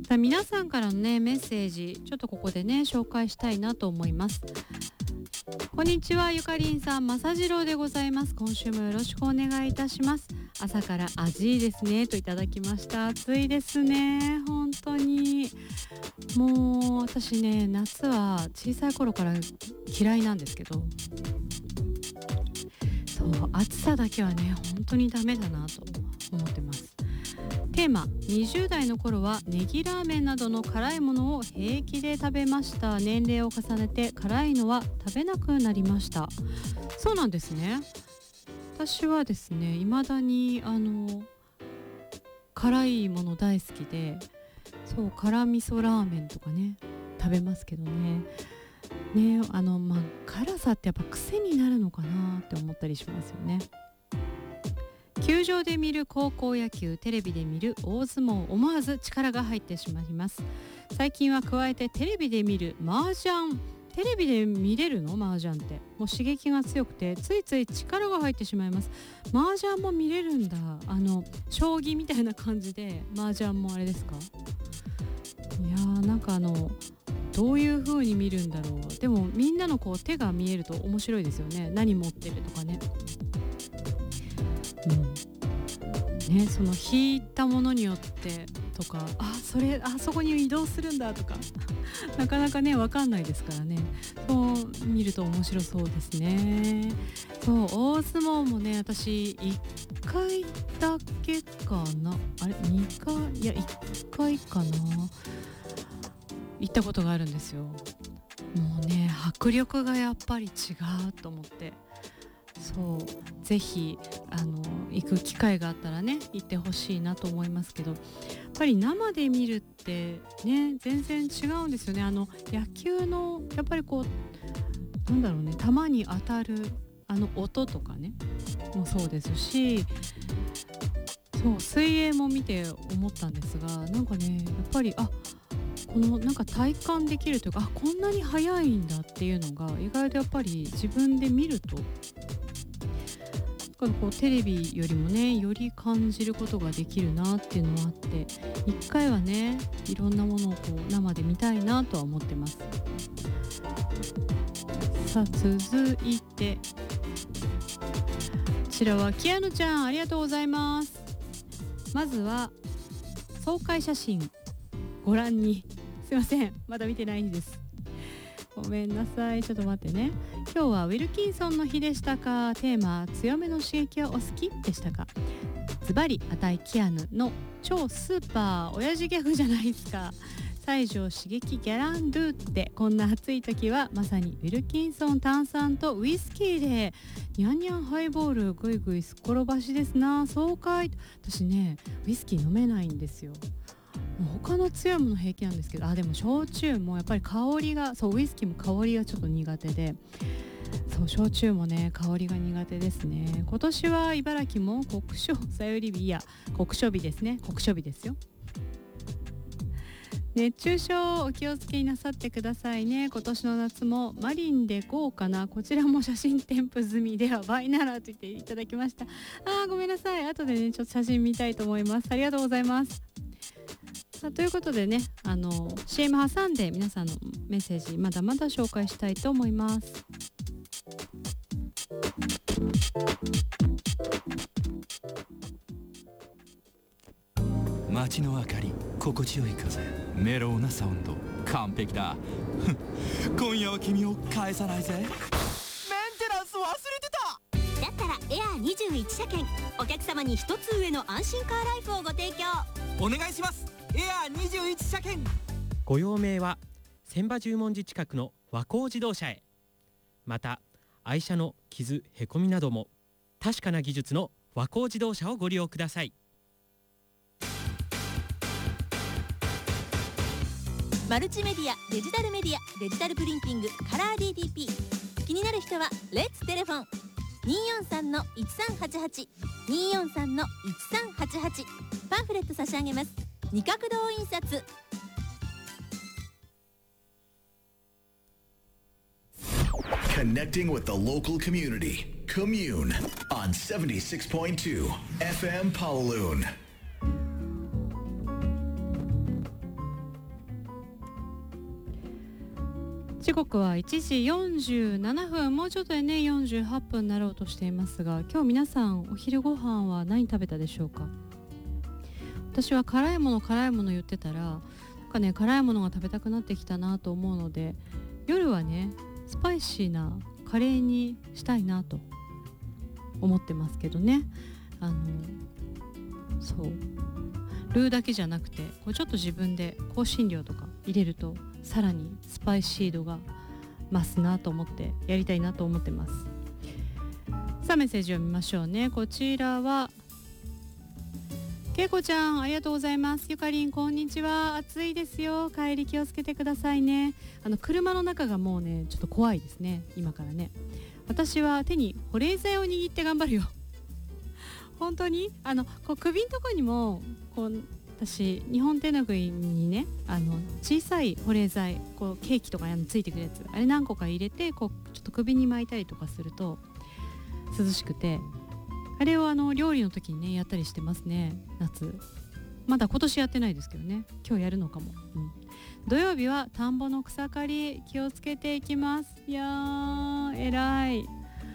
さあ皆さんからのねメッセージちょっとここでね紹介したいなと思います。こんにちは、ゆかりんさん、まさじろうでございます。今週もよろしくお願いいたします。朝から暑いですねといただきました。暑いですね本当に。もう私ね夏は小さい頃から嫌いなんですけど、そう暑さだけはね本当にダメだなと思ってます。テーマ、20代の頃はネギラーメンなどの辛いものを平気で食べました。年齢を重ねて辛いのは食べなくなりました。そうなんですね。私はですね未だに辛いもの大好きで、そう辛味噌ラーメンとかね食べますけどね。辛さってやっぱ癖になるのかなって思ったりしますよね。球場で見る高校野球、テレビで見る大相撲、思わず力が入ってしまいます。最近は加えてテレビで見る麻雀。テレビで見れるの麻雀って。もう刺激が強くてついつい力が入ってしまいます。麻雀も見れるんだ。将棋みたいな感じで麻雀もあれですか？いやーなんかどういう風に見るんだろう。でもみんなのこう手が見えると面白いですよね。何持ってるとかね。その引いたものによってとか、あそこに移動するんだとかなかなかね分かんないですからね。そう見ると面白そうですね。そう大相撲もね私1回だけかな、あれ2回いや1回かな行ったことがあるんですよ。もうね迫力がやっぱり違うと思って、そうぜひ行く機会があったらね行ってほしいなと思いますけど、やっぱり生で見るってね全然違うんですよね。野球のやっぱりこうなんだろうね、球に当たる音とかねもそうですし、そう水泳も見て思ったんですが、なんかねやっぱりこのなんか体感できるというか、こんなに速いんだっていうのが意外とやっぱり自分で見るとこうテレビよりもねより感じることができるなっていうのはあって、一回はねいろんなものをこう生で見たいなとは思ってます。さあ続いてこちらはキアヌちゃん、ありがとうございます。まずは爽快写真ご覧に、すいませんまだ見てないです。ごめんなさい、ちょっと待ってね。今日はウィルキンソンの日でしたか。テーマ、強めの刺激はお好きでしたか。ズバリ値キアヌの超スーパー親父ギャグじゃないですか。西条刺激ギャランドゥって、こんな暑い時はまさにウィルキンソン炭酸とウイスキーでニャンニャンハイボールぐいぐいすっ転ばしですな。爽快。私ねウイスキー飲めないんですよ。他の強いもの平気なんですけど、でも焼酎もやっぱり香りが、そうウイスキーも香りがちょっと苦手で、そう焼酎もね香りが苦手ですね。今年は茨城も国暑さより日、いや国暑日ですね。国暑日ですよ。熱中症お気をつけなさってくださいね。今年の夏もマリンで豪華な、こちらも写真添付済みではバイならと言っていただきました。ごめんなさい、後でねちょっと写真見たいと思います。ありがとうございます。ということでねCM 挟んで皆さんのメッセージまだまだ紹介したいと思います。 街の明かり、心地よい風、メロウなサウンド、完璧だ今夜は君を返さないぜ。メンテナンス忘れてた。 だったらエアー21車検、お客様に一つ上の安心カーライフをご提供お願いします。エアー21車検。 ご用命は千葉十文字近くの和光自動車へ。また愛車の傷へこみなども確かな技術の和光自動車をご利用ください。 マルチメディア、デジタルメディア、デジタルプリンティング、カラー DTP。 気になる人はレッツテレフォン 243-1388 243-1388。 パンフレット差し上げます。二角堂印刷。 Connecting with the local community. Commune on 76.2 FM Kowloon. 時刻は1時47分、もうちょっとでね48分になろうとしていますが、今日皆さんお昼ご飯は何食べたでしょうか。私は辛いもの言ってたらなんかね、辛いものが食べたくなってきたなと思うので、夜はねスパイシーなカレーにしたいなと思ってますけどね。そうルーだけじゃなくてこうちょっと自分で香辛料とか入れるとさらにスパイシー度が増すなと思ってやりたいなと思ってます。さあメッセージを見ましょうね。こちらはけいこちゃん、ありがとうございます。ゆかりん、こんにちは。暑いですよ、帰り気をつけてくださいね。車の中がもうねちょっと怖いですね、今からね。私は手に保冷剤を握って頑張るよ本当にこう首のとこにもこう私日本手ぬぐいにね小さい保冷剤、こうケーキとかについてくるやつ、あれ何個か入れてこうちょっと首に巻いたりとかすると涼しくて、あれを料理の時にねやったりしてますね。夏まだ今年やってないですけどね、今日やるのかも、土曜日は田んぼの草刈り気をつけていきます。いやー偉い。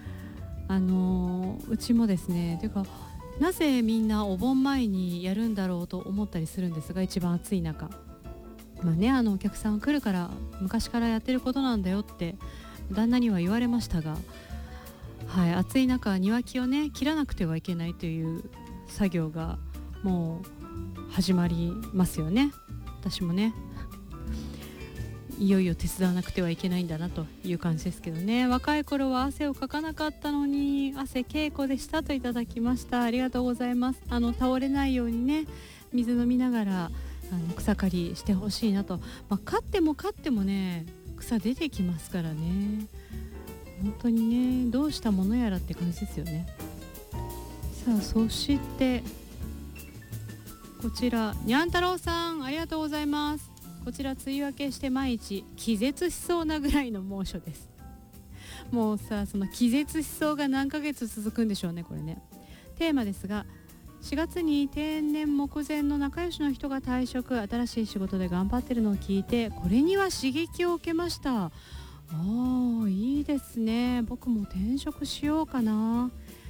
うちもですね、ていうかなぜみんなお盆前にやるんだろうと思ったりするんですが、一番暑い中まあね、お客さんが来るから昔からやってることなんだよって旦那には言われましたが、はい、暑い中庭木をね切らなくてはいけないという作業がもう始まりますよね。私もねいよいよ手伝わなくてはいけないんだなという感じですけどね。若い頃は汗をかかなかったのに汗稽古でしたといただきました。ありがとうございます。倒れないようにね水飲みながら草刈りしてほしいなと。刈ってもね草出てきますからね、本当にねどうしたものやらって感じですよね。さあそしてこちらにゃん太郎さん、ありがとうございます。こちら梅雨明けして毎日気絶しそうなぐらいの猛暑です。もうさ、その気絶しそうが何ヶ月続くんでしょうねこれね。テーマですが、4月に定年目前の仲良しの人が退職、新しい仕事で頑張ってるのを聞いて、これには刺激を受けました。いいですね。僕も転職しようかな。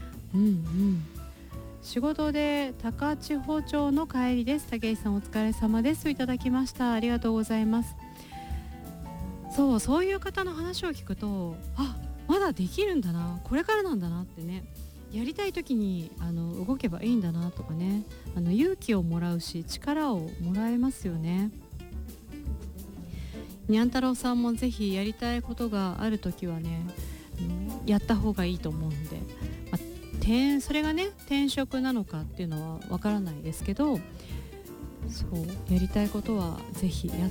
仕事で高千穂町の帰りです。武井さんお疲れ様です、いただきました。ありがとうございます。そういう方の話を聞くと、まだできるんだな、これからなんだなってね、やりたい時に動けばいいんだなとかね、勇気をもらうし力をもらえますよね。にゃん太郎さんもぜひやりたいことがある時はね、やった方がいいと思うので、それがね転職なのかっていうのはわからないですけど、そうやりたいことはぜひやっ